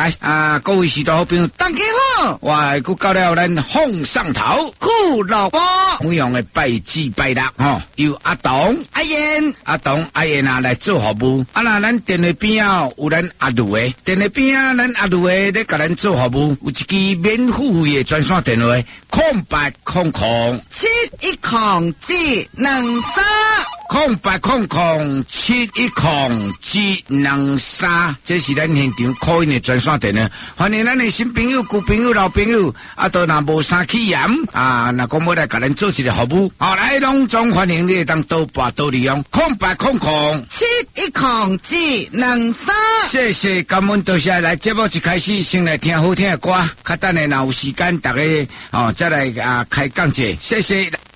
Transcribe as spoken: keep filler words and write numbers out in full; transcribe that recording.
来啊，各位许多好朋友， 大家好， 我佫到了咱放上头酷老婆， 每样的拜祭拜六吼，由阿董、 阿燕、 阿董、阿燕啊来做服务。啊那咱电话边啊有咱阿路的，电话边啊咱阿路的咧甲咱做服务，有一支免付费的专线电话，空八空空七一空七两三。 空八空空七一空七两三，这是咱现场call in的专线电话。欢迎咱的新朋友、旧朋友、老朋友，啊，都若无啥起嫌啊，若讲要来甲咱做一个服务，好来隆重欢迎你当多拨多利用空八空空七一空七两三。 谢谢，感恩多谢。来节目一开始先来听好听的歌，较等下若有时间，大家哦再来啊开讲者，谢谢。